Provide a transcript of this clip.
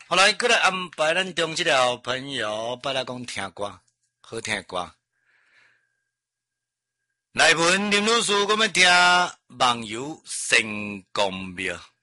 后来过来安排咱中这条朋友，拜来讲听歌，好听的歌。来文林女士，我们听网友成功庙。